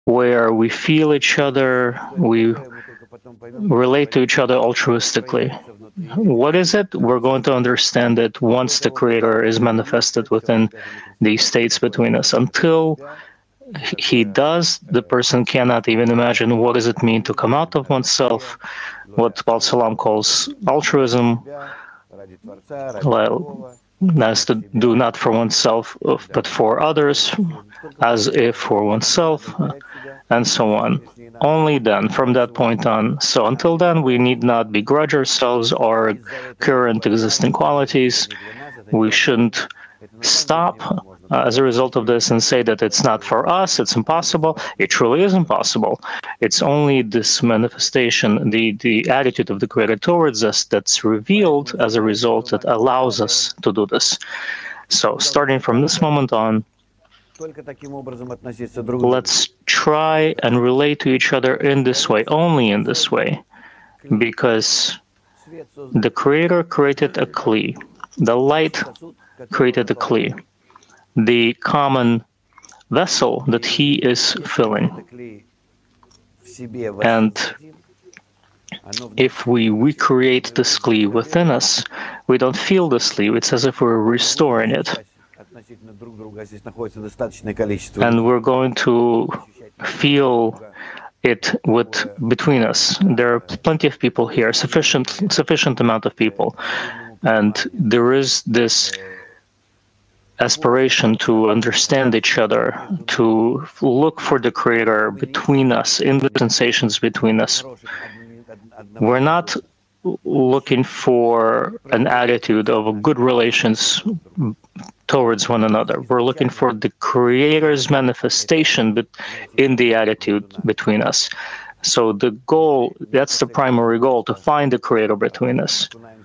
where we feel each other, we relate to each other altruistically. What is it? We're going to understand it once the Creator is manifested within these states between us. Until he does, the person cannot even imagine what does it mean to come out of oneself, what Baal Salam calls altruism, as to do not for oneself, but for others, as if for oneself, and so on. Only then, from that point on. So until then, we need not begrudge ourselves our current existing qualities. We shouldn't stop as a result of this and say that it's not for us, it's impossible. It truly is impossible. It's only this manifestation, the attitude of the Creator towards us that's revealed as a result that allows us to do this. So starting from this moment on, let's try and relate to each other in this way, only in this way, because the Creator created a Kli. The light created a Kli, the common vessel that he is filling. And if we recreate this Kli within us, we don't feel this Kli. It's as if we're restoring it. And we're going to feel it between us. There are plenty of people here, sufficient amount of people. And there is this aspiration to understand each other, to look for the Creator between us, in the sensations between us. We're not looking for an attitude of good relations towards one another. We're looking for the Creator's manifestation in the attitude between us. So the goal, that's the primary goal, to find the Creator between us.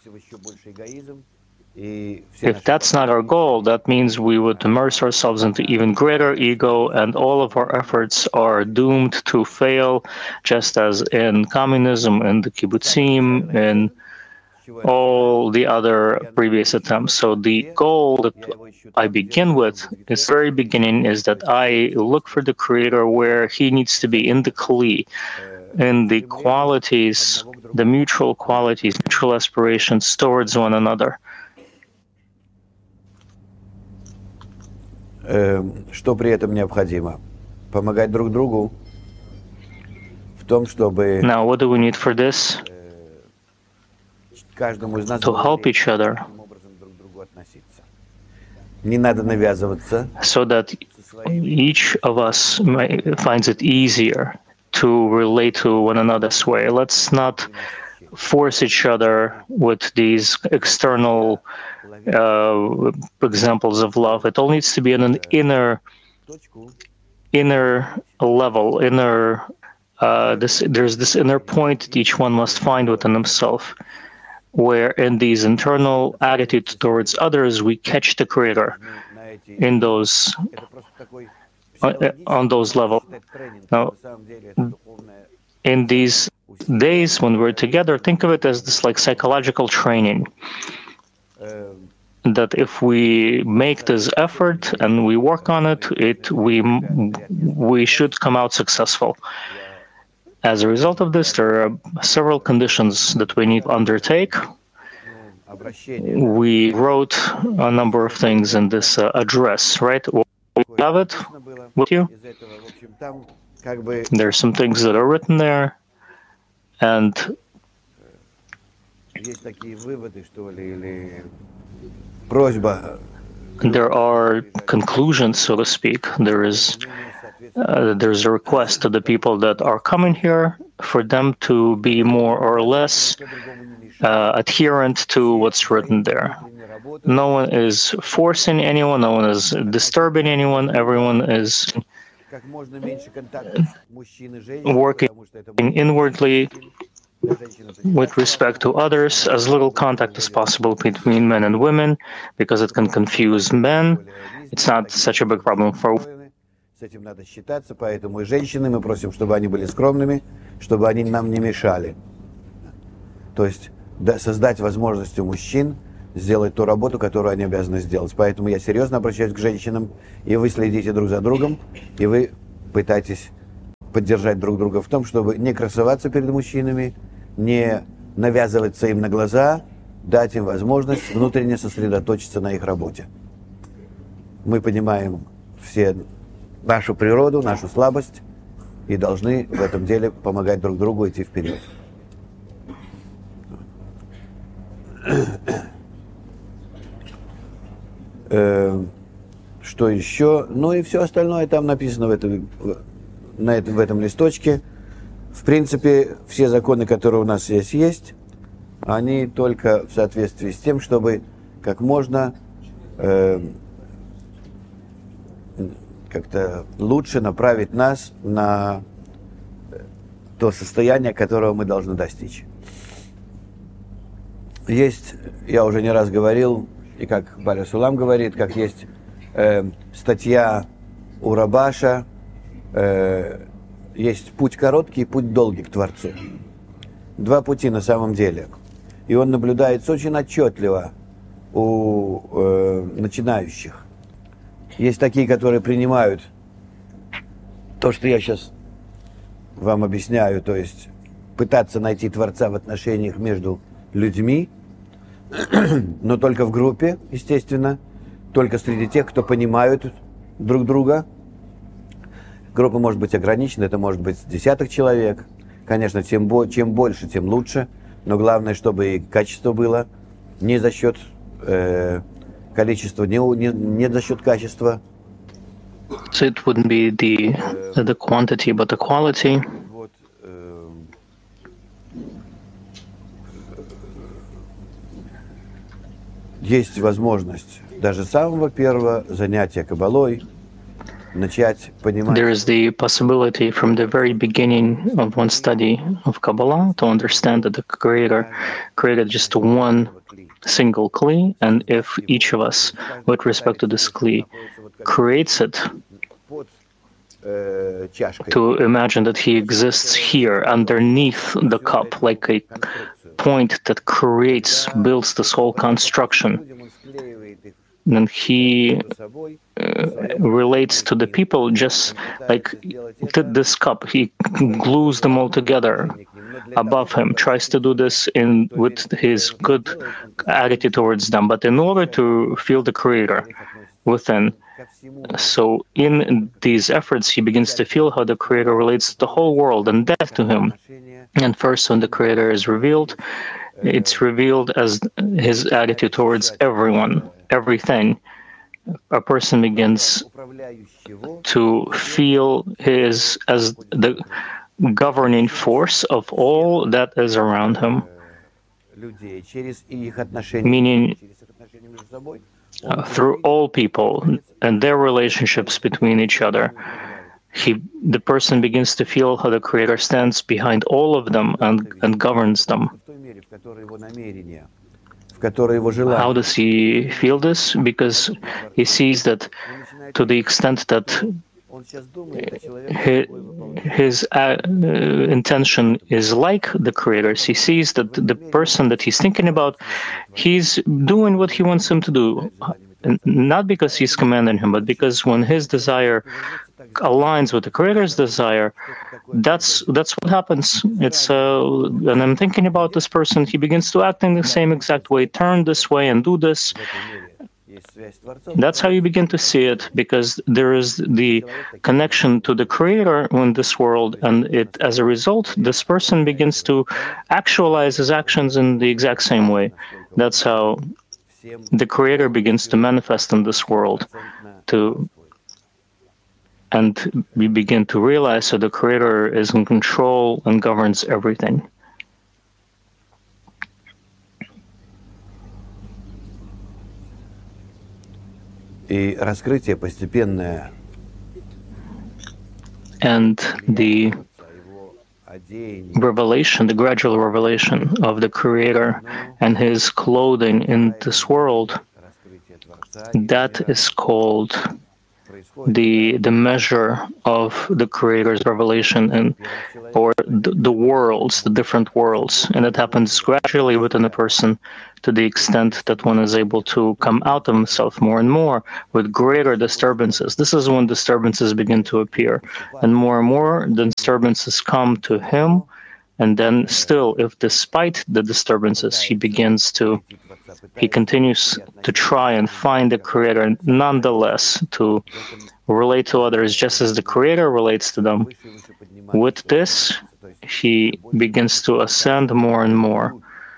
If that's not our goal, that means we would immerse ourselves into even greater ego, and all of our efforts are doomed to fail, just as in communism, in the kibbutzim, in all the other previous attempts. So the goal that I begin with, its very beginning, is that I look for the Creator where he needs to be, in the Kli, in the qualities, the mutual qualities, mutual aspirations towards one another. Что при этом необходимо? Помогать друг другу в том, чтобы Now, what do we need for this? каждому из нас To help each other, не надо навязываться, so that each of us finds it easier to relate to one another's way. Let's not force each other with these external examples of love. It all needs to be in an inner level, there's this inner point that each one must find within himself, where in these internal attitudes towards others, we catch the Creator in those, on those levels. Now, in these days when we're together, think of it as this like psychological training, that if we make this effort and we work on it, we should come out successful. As a result of this, there are several conditions that we need to undertake. We wrote a number of things in this address, right? We have it with you. There are some things that are written there, and there are conclusions, so to speak. There's a request to the people that are coming here for them to be more or less adherent to what's written there. No one is forcing anyone, no one is disturbing anyone, everyone is working inwardly with respect to others, as little contact as possible between men and women, because it can confuse men. It's not such a big problem for С этим надо считаться, поэтому и женщины мы просим, чтобы они были скромными, чтобы они нам не мешали. То есть создать возможность у мужчин сделать ту работу, которую они обязаны сделать. Поэтому я серьезно обращаюсь к женщинам, и вы следите друг за другом, и вы пытайтесь поддержать друг друга в том, чтобы не красоваться перед мужчинами, не навязываться им на глаза, дать им возможность внутренне сосредоточиться на их работе. Мы понимаем все нашу природу, нашу слабость и должны в этом деле помогать друг другу идти вперед. Что еще? Ну и все остальное там написано в этом листочке. В принципе, все законы, которые у нас здесь есть, они только в соответствии с тем, чтобы как можно как-то лучше направить нас на то состояние, которого мы должны достичь. Есть, я уже не раз говорил, и как Баля Сулам говорит, как есть статья у Рабаша, есть путь короткий и путь долгий к Творцу. Два пути на самом деле. И он наблюдается очень отчетливо у начинающих. Есть такие, которые принимают то, что я сейчас вам объясняю, то есть пытаться найти Творца в отношениях между людьми, но только в группе, естественно, только среди тех, кто понимают друг друга. Группа может быть ограничена, это может быть десяток человек. Конечно, чем больше, тем лучше, но главное, чтобы и качество было не за счет количества, не за счет качества. So it wouldn't be the quantity, but the quality. Вот, есть возможность даже самого первого занятия каббалой начать понимать. There is the possibility from the very beginning of one study of Kabbalah to understand that the Creator created just one single Kli, and if each of us, with respect to this Kli, creates it, to imagine that he exists here underneath the cup, like a point that builds this whole construction, then he relates to the people just like this cup. He glues them all together above him, tries to do this with his good attitude towards them, but in order to feel the Creator within. So in these efforts, he begins to feel how the Creator relates to the whole world and death to him. And first, when the Creator is revealed, it's revealed as his attitude towards everyone, everything. A person begins to feel his as the governing force of all that is around him, meaning through all people and their relationships between each other. The person begins to feel how the Creator stands behind all of them and governs them. How does he feel this? Because he sees that to the extent that his intention is like the Creator's, he sees that the person that he's thinking about, he's doing what he wants him to do. Not because he's commanding him, but because when his desire aligns with the Creator's desire, that's what happens. And I'm thinking about this person, he begins to act in the same exact way, turn this way and do this. That's how you begin to see it, because there is the connection to the Creator in this world, and as a result, this person begins to actualize his actions in the exact same way. That's how the Creator begins to manifest in this world, and we begin to realize that the Creator is in control and governs everything. И раскрытие постепенное. And the revelation, the gradual revelation of the Creator and His clothing in this world, that is called the measure of the Creator's revelation or the worlds, the different worlds, and it happens gradually within a person to the extent that one is able to come out of himself more and more with greater disturbances. This is when disturbances begin to appear, and more the disturbances come to him. And then still, if despite the disturbances, he continues to try and find the Creator, nonetheless, to relate to others just as the Creator relates to them. With this, he begins to ascend more and more,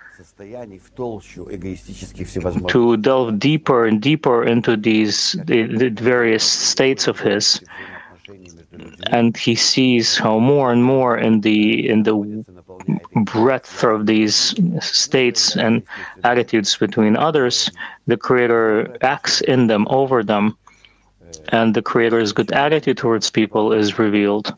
to delve deeper and deeper into the various states of his. And he sees how more and more in the breadth of these states and attitudes between others, the Creator acts in them, over them, and the Creator's good attitude towards people is revealed.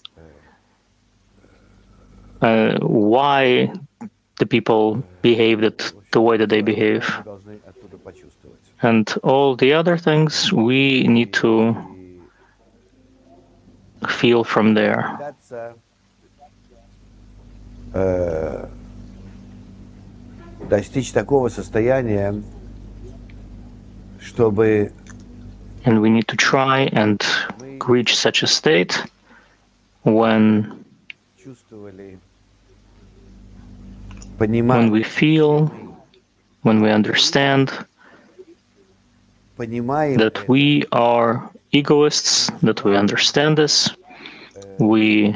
Why the people behave the way that they behave. And all the other things we need to feel from there. Достичь такого состояния, чтобы And we need to try and reach such a state when we feel, when we understand that we are egoists, that we understand this, we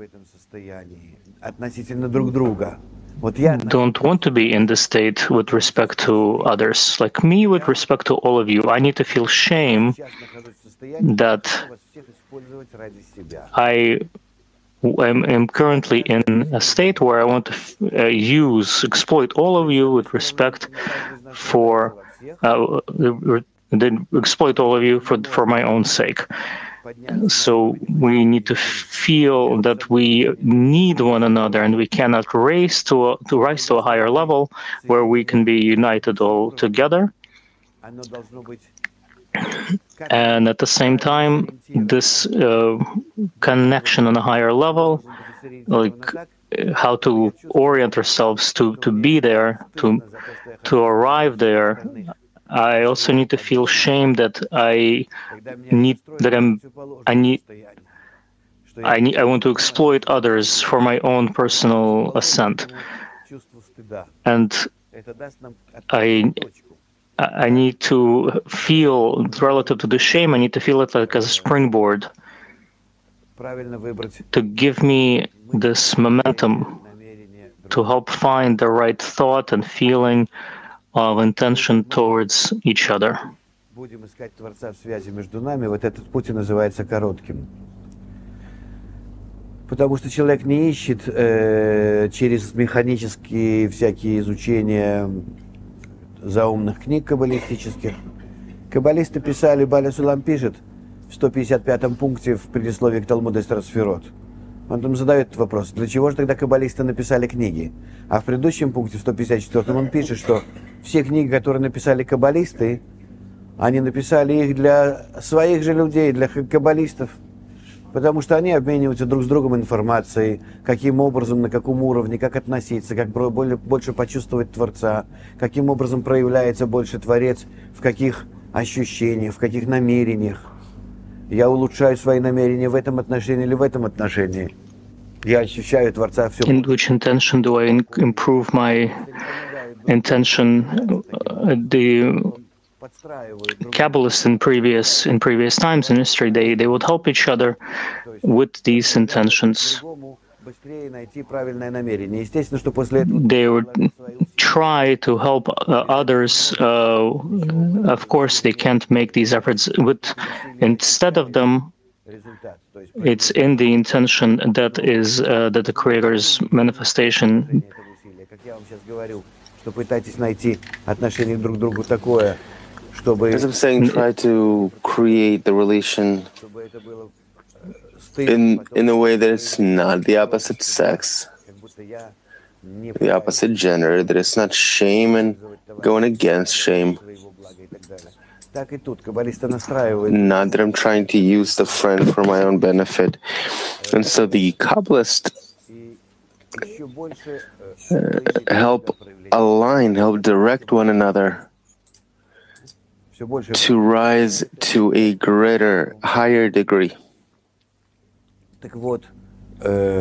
don't want to be in this state with respect to others. Like me, with respect to all of you, I need to feel shame that I am currently in a state where I want to exploit all of you with respect for exploit all of you for my own sake. So we need to feel that we need one another, and we cannot rise to a higher level where we can be united all together. And at the same time, this connection on a higher level, like how to orient ourselves to be there, to arrive there. I also need to feel shame that I want to exploit others for my own personal ascent, and I need to feel, relative to the shame, I need to feel it like as a springboard to give me this momentum to help find the right thought and feeling of intention towards each other. Будем искать Творца в связи между нами, вот этот путь и называется коротким. Потому что человек не ищет через механические всякие изучения заумных книг каббалистических. Каббалисты писали, Баля Сулам пишет в 155-м пункте в предисловии к Талмуду Эстер Сферот. Он там задает вопрос, для чего же тогда каббалисты написали книги? А в предыдущем пункте, в 154-м, он пишет, что все книги, которые написали каббалисты, они написали их для своих же людей, для каббалистов, потому что они обмениваются друг с другом информацией, каким образом, на каком уровне, как относиться, как больше почувствовать Творца, каким образом проявляется больше Творец, в каких ощущениях, в каких намерениях. Я улучшаю свои намерения в этом отношении или в этом отношении. Я ощущаю Творца все. In which intention do I improve my intention? The Kabbalists in previous times in history, they would help each other with these intentions. They would try to help others. Of course, they can't make these efforts, but instead of them, it's in the intention that is that the Creator's manifestation. As I'm saying, try to create the relation in a way that it's not the opposite sex, the opposite gender, that it's not shame and going against shame, Так и тут каббалисты настраивают. Not that I'm trying to use the friend for my own benefit. And so the Kabbalist Еще больше help align, help direct one another все больше. to rise to a greater, higher degree. Так вот,